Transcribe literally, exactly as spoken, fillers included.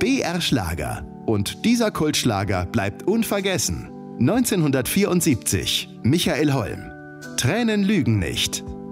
B R Schlager. Und dieser Kultschlager bleibt unvergessen. neunzehnhundertvierundsiebzig, Michael Holm. Tränen lügen nicht.